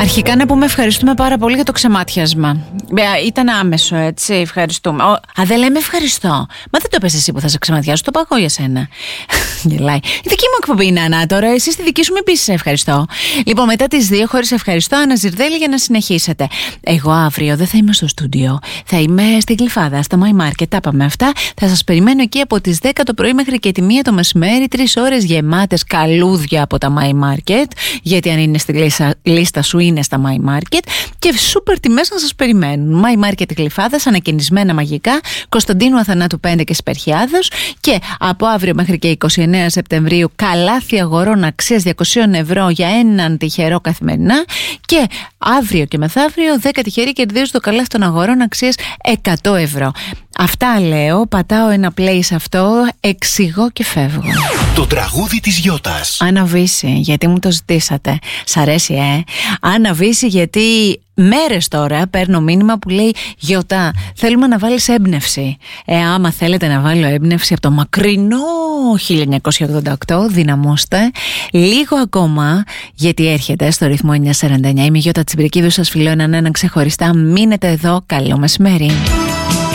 Αρχικά να πούμε ευχαριστούμε πάρα πολύ για το ξεμάτιασμα. Ήταν άμεσο, έτσι. Ευχαριστούμε. Δεν λέμε ευχαριστώ. Μα δεν το πες εσύ που θα σε ξεματιάσω. Το παγώ για σένα. Γελάει. Η δική μου εκπομπή είναι Ανά τώρα. Εσείς τη δική σου μην πεις ευχαριστώ. Λοιπόν, μετά τις 2 χωρίς ευχαριστώ, Άννα Ζιρδέλη για να συνεχίσετε. Εγώ αύριο δεν θα είμαι στο στούντιο. Θα είμαι στη Γλυφάδα, στα My Market. Τα είπαμε αυτά. Θα σας περιμένω εκεί από τις 10 το πρωί μέχρι και τη 1 το μεσημέρι. 3 ώρες γεμάτες καλούδια από τα My Market. Γιατί αν είναι στη λίστα σου, είναι στα My Market. Και σούπερ τιμές να σας περιμένουν. My Market Γλυφάδας, ανακαινισμένα μαγικά. Κωνσταντίνου Αθανάτου 5 και Σπερχιάδος. Και από αύριο μέχρι και 29 Σεπτεμβρίου καλάθι αγορών αξίας 200 ευρώ για έναν τυχερό καθημερινά. Και αύριο και μεθαύριο 10 τυχεροί κερδίζουν το καλάθι των αγορών αξίας 100 ευρώ. Αυτά λέω, πατάω ένα play σε αυτό, εξηγώ και φεύγω. Το τραγούδι της Γιώτας. Άννα Βύση, γιατί μου το ζητήσατε. Σ' αρέσει, Άννα Βύση, γιατί μέρες τώρα παίρνω μήνυμα που λέει Γιώτα, θέλουμε να βάλεις έμπνευση. Άμα θέλετε να βάλω έμπνευση από το μακρινό 1988, δυναμώστε λίγο ακόμα, γιατί έρχεται στο ρυθμό 949. Είμαι η Γιώτα Τσιμπρικίδου, σας φιλώ έναν ξεχωριστά. Μείνετε εδώ, καλό μεσημέρι.